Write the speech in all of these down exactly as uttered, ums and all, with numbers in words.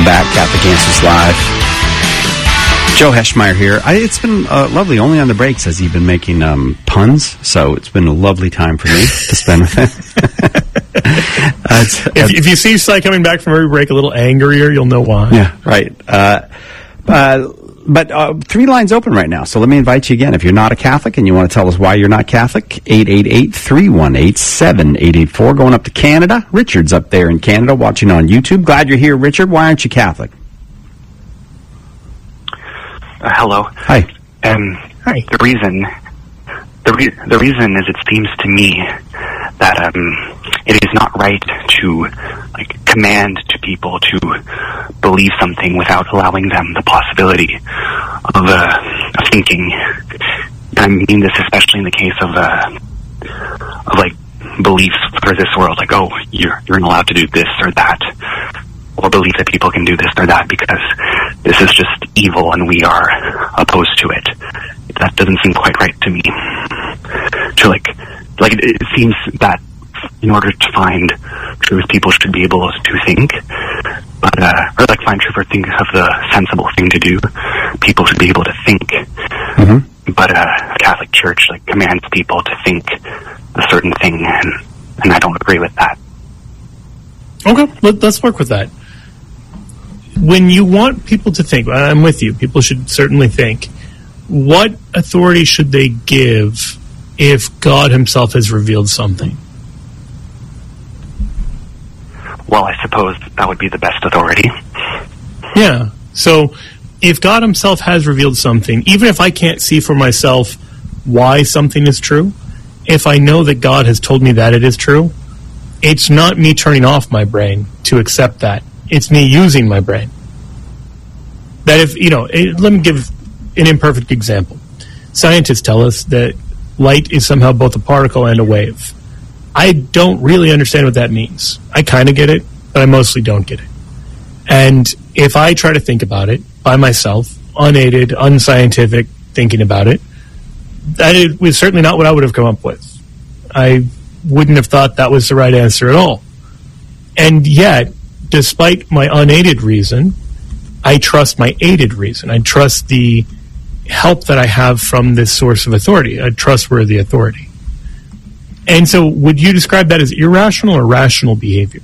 back, Catholic Answers Live. Joe Heschmeyer here. I, it's been uh, lovely. Only on the breaks has he been making um, puns, so it's been a lovely time for me to spend with him. uh, it's, if, uh, if you see Cy coming back from every break a little angrier, you'll know why. Yeah, right. Uh, uh, but uh, three lines open right now, so let me invite you again. If you're not a Catholic and you want to tell us why you're not Catholic, eight eight eight, three one eight, seven eight eight four. Going up to Canada. Richard's up there in Canada watching on YouTube. Glad you're here, Richard. Why aren't you Catholic? Uh, hello. Hi. Um, Hi. The reason, the, re- the reason is it seems to me that um, it is not right to like command to people to believe something without allowing them the possibility of, uh, of thinking. I mean this especially in the case of uh, of like beliefs for this world, like oh you're you're not allowed to do this or that, or believe that people can do this or that because this is just evil and we are opposed to it. That doesn't seem quite right to me. To like, like it, it seems that in order to find truth, people should be able to think, but uh, or like find truth or think of the sensible thing to do. People should be able to think, mm-hmm. but uh, a Catholic Church like commands people to think a certain thing, and and I don't agree with that. Okay, let, let's work with that. When you want people to think, I'm with you, people should certainly think. What authority should they give if God himself has revealed something? Well, I suppose that would be the best authority. Yeah. So if God himself has revealed something, even if I can't see for myself why something is true, if I know that God has told me that it is true, it's not me turning off my brain to accept that. It's me using my brain. That if, you know, it, let me give an imperfect example. Scientists tell us that light is somehow both a particle and a wave. I don't really understand what that means. I kind of get it, but I mostly don't get it. And if I try to think about it by myself, unaided, unscientific thinking about it, that was certainly not what I would have come up with. I wouldn't have thought that was the right answer at all. And yet, despite my unaided reason, I trust my aided reason. I trust the help that I have from this source of authority, a trustworthy authority. And so would you describe that as irrational or rational behavior?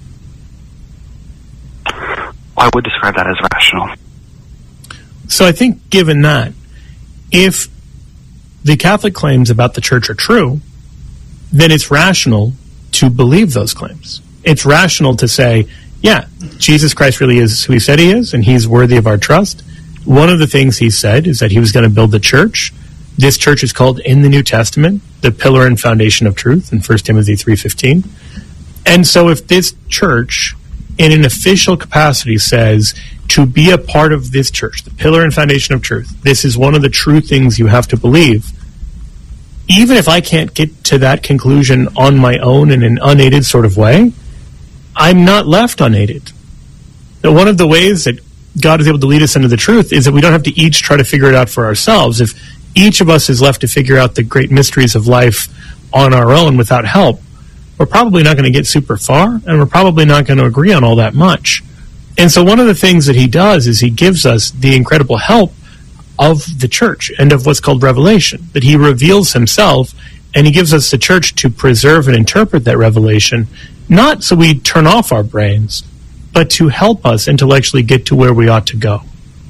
I would describe that as rational. So I think given that, if the Catholic claims about the Church are true, then it's rational to believe those claims. It's rational to say, yeah, Jesus Christ really is who he said he is, and he's worthy of our trust. One of the things he said is that he was going to build the church. This church is called in the New Testament the pillar and foundation of truth in First Timothy three fifteen. And so if this church in an official capacity says to be a part of this church, the pillar and foundation of truth, this is one of the true things you have to believe, even if I can't get to that conclusion on my own in an unaided sort of way, I'm not left unaided. Now, one of the ways that God is able to lead us into the truth is that we don't have to each try to figure it out for ourselves. If each of us is left to figure out the great mysteries of life on our own without help, we're probably not going to get super far, and we're probably not going to agree on all that much. And so one of the things that he does is he gives us the incredible help of the church and of what's called revelation, that he reveals himself, and he gives us the church to preserve and interpret that revelation, not so we turn off our brains, but to help us intellectually get to where we ought to go.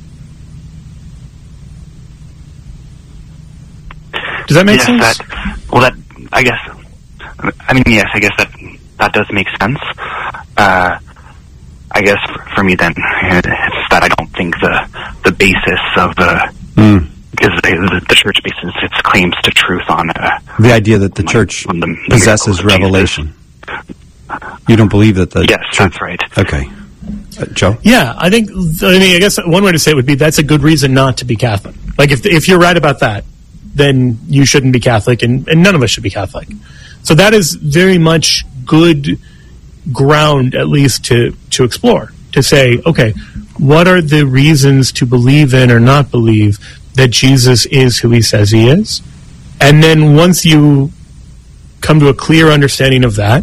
Does that make yes, sense? That, well, that, I guess, I mean, yes, I guess that that does make sense. Uh, I guess for, for me then, it's that I don't think the the basis of the, mm. because the, the church bases its claims to truth on uh, the idea that the church on the, the possesses revelation. You don't believe that the yes, church... that's right. Okay. Uh, Joe? Yeah, I think, I mean, I guess one way to say it would be that's a good reason not to be Catholic. Like, if if you're right about that, then you shouldn't be Catholic, and, and none of us should be Catholic. So that is very much good ground, at least, to, to explore, to say, okay, what are the reasons to believe in or not believe that Jesus is who he says he is? And then once you come to a clear understanding of that,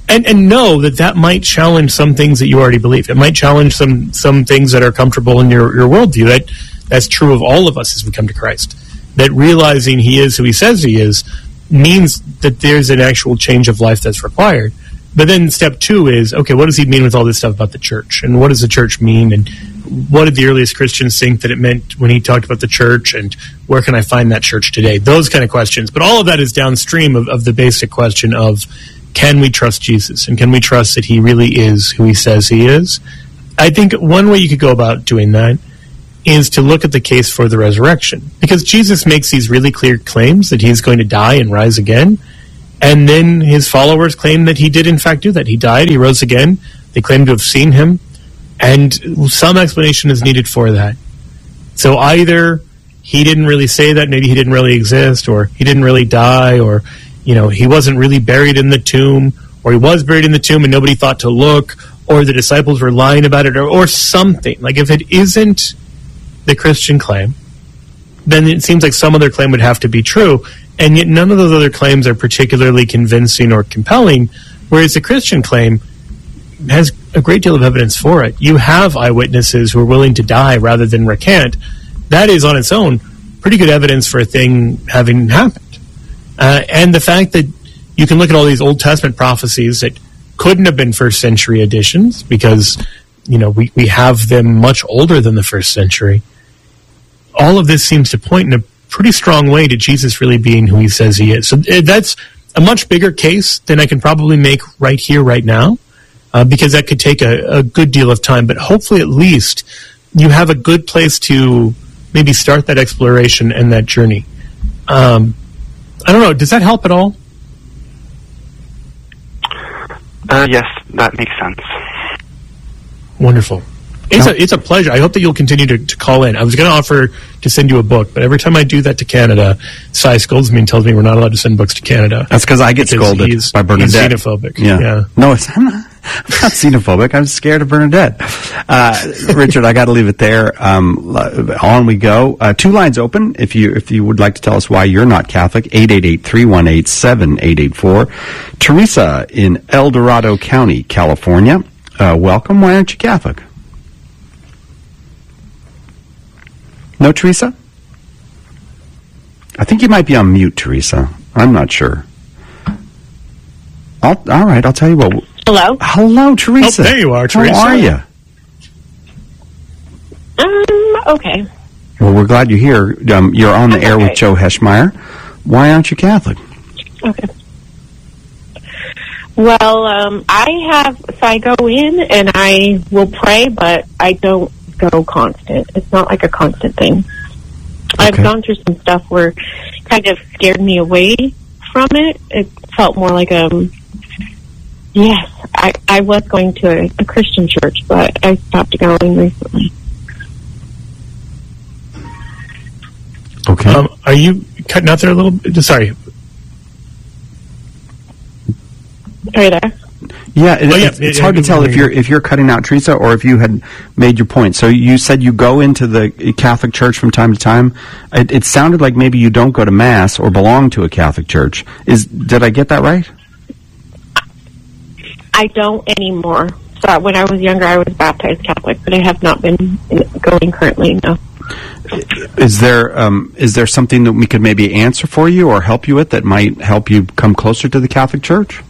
and and know that that might challenge some things that you already believe. It might challenge some some things that are comfortable in your, your worldview. That that's true of all of us as we come to Christ. That realizing He is who He says He is means that there's an actual change of life that's required. But then step two is, okay, what does He mean with all this stuff about the church? And what does the church mean? And what did the earliest Christians think that it meant when He talked about the church? And where can I find that church today? Those kind of questions. But all of that is downstream of, of the basic question of, can we trust Jesus? And can we trust that He really is who He says He is? I think one way you could go about doing that is to look at the case for the resurrection. Because Jesus makes these really clear claims that He's going to die and rise again. And then His followers claim that He did in fact do that. He died, He rose again. They claim to have seen Him. And some explanation is needed for that. So either He didn't really say that, maybe He didn't really exist, or He didn't really die, or, you know, He wasn't really buried in the tomb, or He was buried in the tomb and nobody thought to look, or the disciples were lying about it, or, or something. Like, if it isn't the Christian claim, then it seems like some other claim would have to be true, and yet none of those other claims are particularly convincing or compelling, whereas the Christian claim has a great deal of evidence for it. You have eyewitnesses who are willing to die rather than recant. That is, on its own, pretty good evidence for a thing having happened. Uh, and the fact that you can look at all these Old Testament prophecies that couldn't have been first century editions, because, you know, we, we have them much older than the first century. All of this seems to point in a pretty strong way to Jesus really being who He says He is. So that's a much bigger case than I can probably make right here, right now, uh, because that could take a, a good deal of time. But hopefully at least you have a good place to maybe start that exploration and that journey. Um, I don't know, does that help at all? Uh, yes, that makes sense. Wonderful. It's a, it's a pleasure. I hope that you'll continue to, to call in. I was going to offer to send you a book, but every time I do that to Canada, Cy scolds me and tells me we're not allowed to send books to Canada. That's because I get scolded by Bernadette. He's xenophobic. Yeah. yeah. No, it's, I'm, not, I'm not xenophobic. I'm scared of Bernadette. Uh, Richard, I got to leave it there. Um, on we go. Uh, two lines open. If you if you would like to tell us why you're not Catholic, eight eight eight, three one eight, seven eight eight four. Teresa in El Dorado County, California. Uh, welcome. Why aren't you Catholic? No, Teresa? I think you might be on mute, Teresa. I'm not sure. I'll, all right, I'll tell you what. Hello? Hello, Teresa. Oh, there you are, Teresa. How are you? Um, okay. Well, we're glad you're here. Um, you're on the I'm air okay. with Joe Heschmeyer. Why aren't you Catholic? Okay. Well, um, I have, so I go in and I will pray, but I don't go constant. It's not like a constant thing. I've Okay. gone through some stuff where it kind of scared me away from it. It felt more like, um, yes, I, I was going to a, a Christian church, but I stopped going recently. Okay. Um, are you cutting out there a little bit? Sorry. Are you there? Yeah, it, Oh, yeah, it's, it's yeah, hard yeah, to tell yeah, if yeah. you're if you're cutting out, Teresa, or if you had made your point. So you said you go into the Catholic Church from time to time. It, it sounded like maybe you don't go to Mass or belong to a Catholic Church. Is did I get that right? I don't anymore. So when I was younger, I was baptized Catholic, but I have not been going currently, no. Is there um, is there something that we could maybe answer for you or help you with that might help you come closer to the Catholic Church?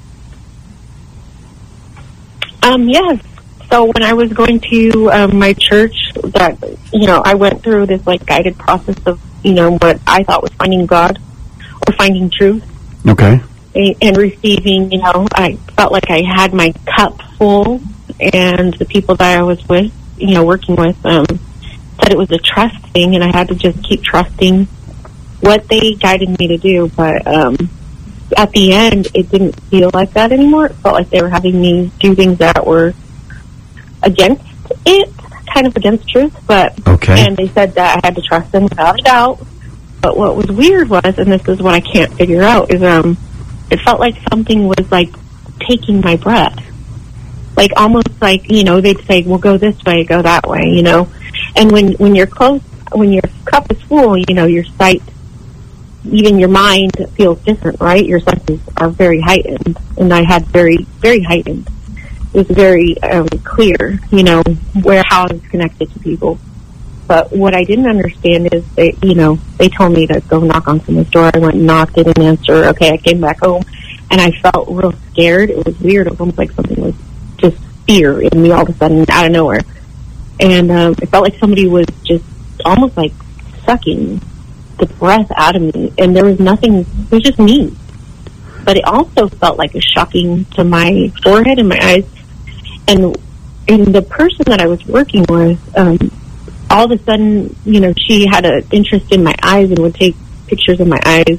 Um, yes. So when I was going to um, my church, that, you know, I went through this, like, guided process of, you know, what I thought was finding God or finding truth. Okay. And receiving, you know, I felt like I had my cup full, and the people that I was with, you know, working with, um, said it was a trust thing, and I had to just keep trusting what they guided me to do. But um, at the end, it didn't feel like that anymore. It felt like they were having me do things that were against it, kind of against truth. But Okay. and they said that I had to trust them without a doubt. But what was weird was, and this is what I can't figure out, is um, it felt like something was like taking my breath. Like almost like, you know, they'd say, well, go this way, go that way, you know. And when, when you're close, when your cup is full, you know, your sight even your mind feels different, right? Your senses are very heightened, and I had very, very heightened. It was very um, clear, you know, where how I was connected to people. But what I didn't understand is, they, you know, they told me to go knock on someone's door. I went and knocked, they didn't answer. Okay, I came back home, and I felt real scared. It was weird. It was almost like something was just fear in me all of a sudden, out of nowhere. And um, it felt like somebody was just almost like sucking the breath out of me, and there was nothing, it was just me. But it also felt like a shocking to my forehead and my eyes. And and the person that I was working with, um, all of a sudden, you know, she had an interest in my eyes and would take pictures of my eyes.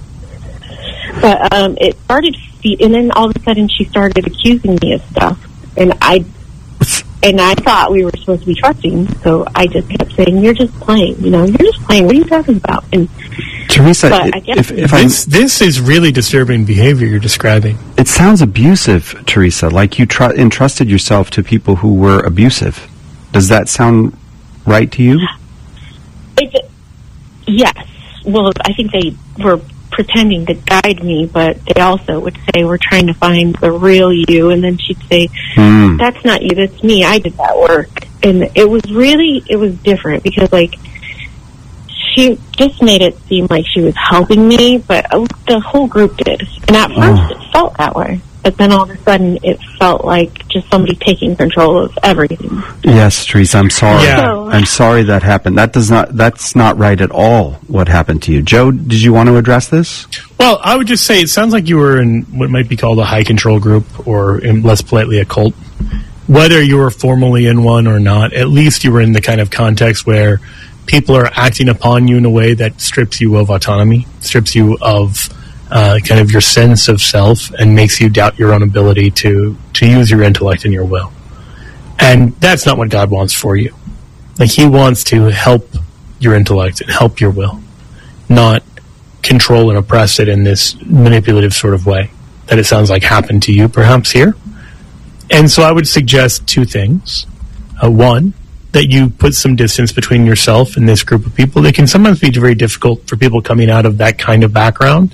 But um, it started, fe- and then all of a sudden she started accusing me of stuff. And I And I thought we were supposed to be trusting, so I just kept saying, "You're just playing, you know. You're just playing. What are you talking about?" And Teresa, but I guess if, if this, I, this is really disturbing behavior you're describing. It sounds abusive, Teresa, like you tr- entrusted yourself to people who were abusive. Does that sound right to you? It, yes. Well, I think they were pretending to guide me, but they also would say, "We're trying to find the real you," and then she'd say, mm. "That's not you, that's me, I did that work." And it was really, it was different, because like she just made it seem like she was helping me, but the whole group did. And at first oh. it felt that way, but then all of a sudden it felt like just somebody taking control of everything. Yes, Teresa, I'm sorry. Yeah. So, I'm sorry that happened. That does not, that's not right at all what happened to you. Joe, did you want to address this? Well, I would just say it sounds like you were in what might be called a high control group, or in less politely a cult. Whether you were formally in one or not, at least you were in the kind of context where people are acting upon you in a way that strips you of autonomy, strips you of uh, kind of your sense of self, and makes you doubt your own ability to, to use your intellect and your will. And that's not what God wants for you. Like, He wants to help your intellect and help your will, not control and oppress it in this manipulative sort of way that it sounds like happened to you perhaps here. And so I would suggest two things. Uh, one, that you put some distance between yourself and this group of people. It can sometimes be very difficult for people coming out of that kind of background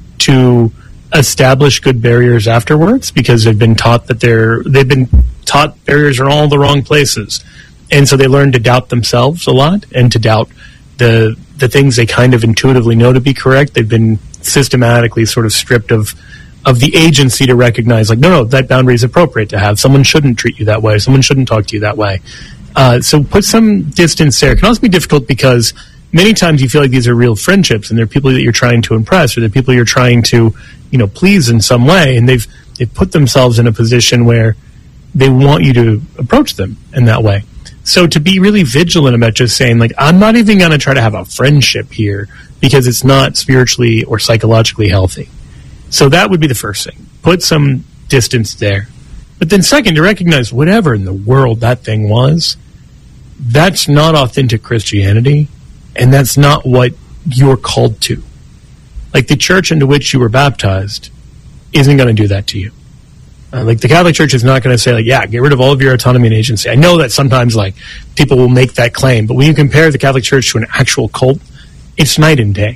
to establish good barriers afterwards, because they've been taught that they're they've been taught barriers are all the wrong places, and so they learn to doubt themselves a lot and to doubt the the things they kind of intuitively know to be correct. They've been systematically sort of stripped of of the agency to recognize, like, no, no, that boundary is appropriate to have. Someone shouldn't treat you that way. Someone shouldn't talk to you that way. Uh, so put some distance there. It can also be difficult because many times you feel like these are real friendships, and they're people that you're trying to impress, or they're people you're trying to, you know, please in some way, and they've they've put themselves in a position where they want you to approach them in that way. So to be really vigilant about just saying, like, I'm not even going to try to have a friendship here because it's not spiritually or psychologically healthy. So that would be the first thing. Put some distance there. But then second, to recognize whatever in the world that thing was, that's not authentic Christianity, and that's not what you're called to. Like, the church into which you were baptized isn't going to do that to you. Uh, like, the Catholic Church is not going to say, like, yeah, get rid of all of your autonomy and agency. I know that sometimes, like, people will make that claim, but when you compare the Catholic Church to an actual cult, it's night and day.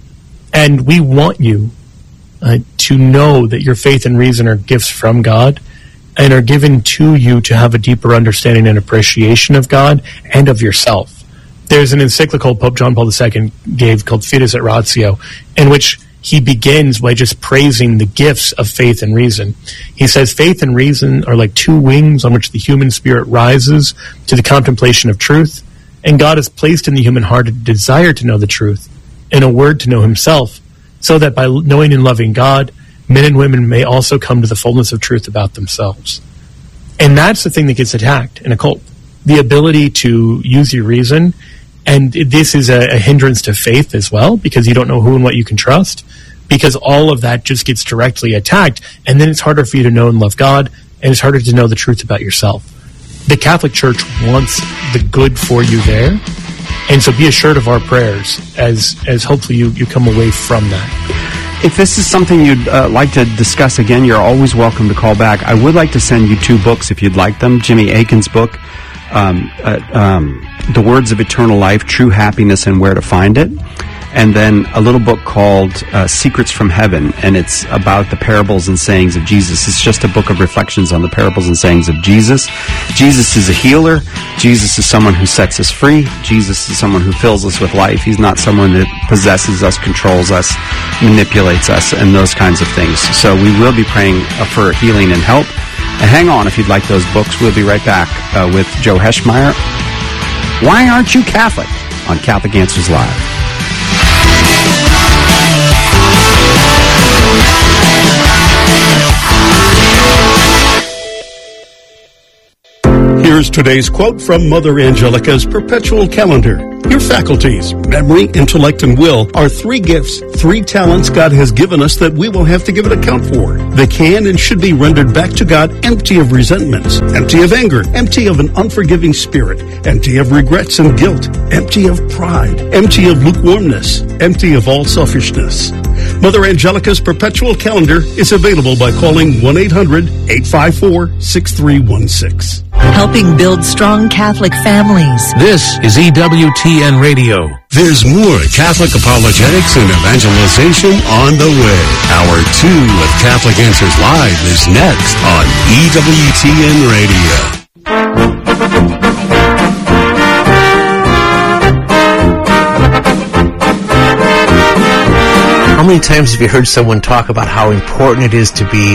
And we want you uh, to know that your faith and reason are gifts from God and are given to you to have a deeper understanding and appreciation of God and of yourself. There's an encyclical Pope John Paul the Second gave called Fides et Ratio, in which he begins by just praising the gifts of faith and reason. He says faith and reason are like two wings on which the human spirit rises to the contemplation of truth, and God has placed in the human heart a desire to know the truth and a word to know himself, so that by knowing and loving God, men and women may also come to the fullness of truth about themselves. And that's the thing that gets attacked in a cult. The ability to use your reason. And this is a, a hindrance to faith as well, because you don't know who and what you can trust, because all of that just gets directly attacked, and then it's harder for you to know and love God, and it's harder to know the truth about yourself. The Catholic Church wants the good for you there, and so be assured of our prayers as as hopefully you, you come away from that. If this is something you'd uh, like to discuss again, you're always welcome to call back. I would like to send you two books if you'd like them. Jimmy Akin's book, um, uh, um, The Words of Eternal Life, True Happiness and Where to Find It. and then a little book called uh, Secrets from Heaven, and it's about the parables and sayings of Jesus. It's just a book of reflections on the parables and sayings of Jesus. Jesus is a healer. Jesus is someone who sets us free. Jesus is someone who fills us with life. He's not someone that possesses us, controls us, manipulates us, and those kinds of things. So we will be praying uh, for healing and help. And hang on if you'd like those books. We'll be right back uh, with Joe Heschmeyer. Why Aren't You Catholic? On Catholic Answers Live. Here's today's quote from Mother Angelica's Perpetual Calendar. Your faculties, memory, intellect, and will are three gifts, three talents God has given us that we will have to give an account for. They can and should be rendered back to God empty of resentments, empty of anger, empty of an unforgiving spirit, empty of regrets and guilt, empty of pride, empty of lukewarmness, empty of all selfishness. Mother Angelica's Perpetual Calendar is available by calling one eight hundred eight five four six three one six. Helping build strong Catholic families. This is E W T N Radio. There's more Catholic apologetics and evangelization on the way. Hour two of Catholic Answers Live is next on E W T N Radio. How many times have you heard someone talk about how important it is to be?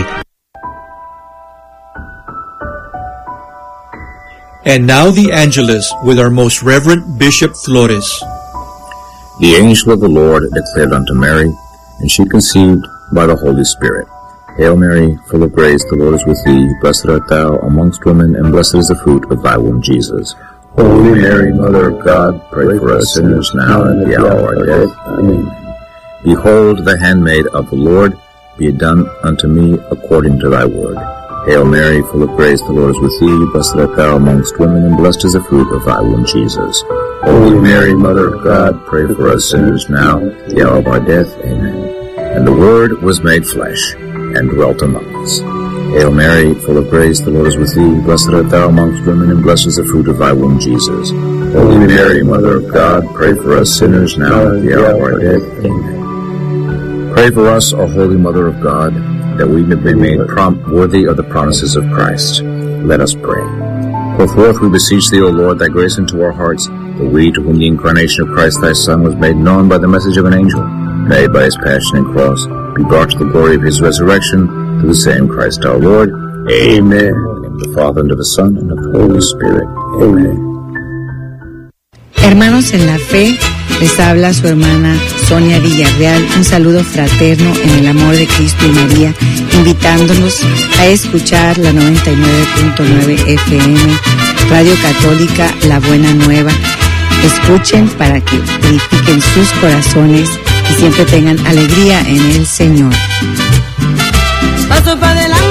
And now the Angelus with our most Reverend Bishop Flores. The angel of the Lord declared unto Mary, and she conceived by the Holy Spirit. Hail Mary, full of grace, the Lord is with thee. Blessed art thou amongst women, and blessed is the fruit of thy womb, Jesus. Holy Mary, Mother of God, pray for us sinners now and at the hour of our death. Amen. Behold, the handmaid of the Lord, be it done unto me according to thy word. Hail Mary, full of grace, the Lord is with thee. Blessed art thou amongst women, and blessed is the fruit of thy womb, Jesus. Holy Mary, Mother of God, pray for us sinners now, at the hour of our death. Amen. And the Word was made flesh, and dwelt among us. Hail Mary, full of grace, the Lord is with thee. Blessed art thou amongst women, and blessed is the fruit of thy womb, Jesus. Holy Mary, Mother of God, pray for us sinners now, at the hour of our death. Amen. Pray for us, O Holy Mother of God, that we may be made prompt worthy of the promises of Christ. Let us pray. Pour forth, we beseech thee, O Lord, thy grace into our hearts, that we, to whom the incarnation of Christ thy Son was made known by the message of an angel, may by his passion and cross be brought to the glory of his resurrection, through the same Christ our Lord. Amen. In the name of the Father, and of the Son, and of the Holy Spirit. Amen. Hermanos en la fe, les habla su hermana Sonia Villarreal. Un saludo fraterno en el amor de Cristo y María, invitándonos a escuchar la noventa y nueve punto nueve F M, Radio Católica La Buena Nueva. Escuchen para que purifiquen sus corazones y siempre tengan alegría en el Señor. Paso para adelante.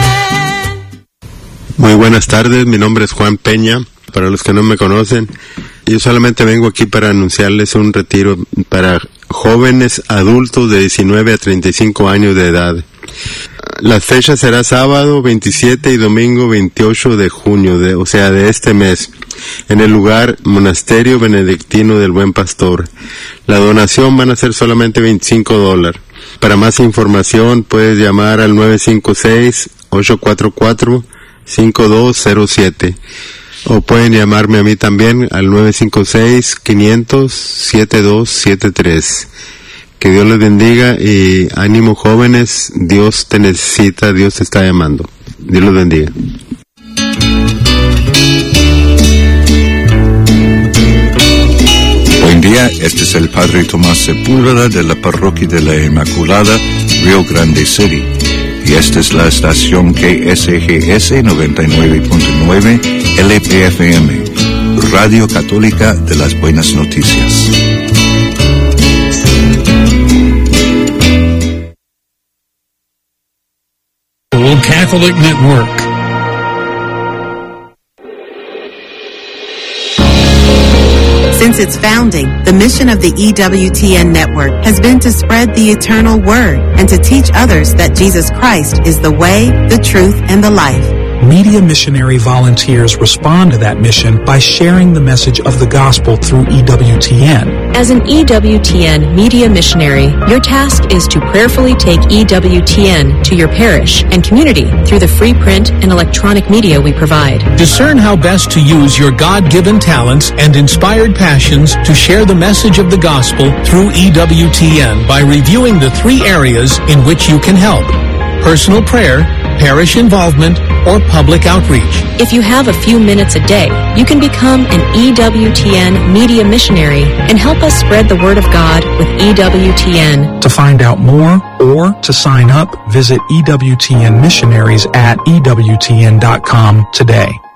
Muy buenas tardes, mi nombre es Juan Peña. Para los que no me conocen, yo solamente vengo aquí para anunciarles un retiro para jóvenes adultos de diecinueve a treinta y cinco años de edad. La fecha será sábado veintisiete y domingo veintiocho de junio, de, o sea, de este mes, en el lugar Monasterio Benedictino del Buen Pastor. La donación van a ser solamente veinticinco dólares. Para más información puedes llamar al nueve cinco seis, ocho cuatro cuatro, cinco dos cero siete. O pueden llamarme a mí también al nueve cinco seis, quinientos, setenta y dos setenta y tres. Que Dios les bendiga y ánimo jóvenes, Dios te necesita, Dios te está llamando. Dios los bendiga. Buen día, este es el Padre Tomás Sepúlveda de la Parroquia de la Inmaculada, Rio Grande City. Y esta es la estación K S G S noventa y nueve punto nueve L P F M, Radio Católica de las Buenas Noticias. World Catholic Network. Since its founding, the mission of the E W T N network has been to spread the eternal word and to teach others that Jesus Christ is the way, the truth, and the life. Media missionary volunteers respond to that mission by sharing the message of the gospel through E W T N. As an E W T N media missionary, your task is to prayerfully take E W T N to your parish and community through the free print and electronic media we provide. Discern how best to use your God-given talents and inspired passions to share the message of the gospel through E W T N by reviewing the three areas in which you can help: personal prayer, parish involvement, or public outreach. If you have a few minutes a day, you can become an E W T N media missionary and help us spread the word of God with E W T N. To find out more or to sign up, visit E W T N Missionaries at E W T N dot com today.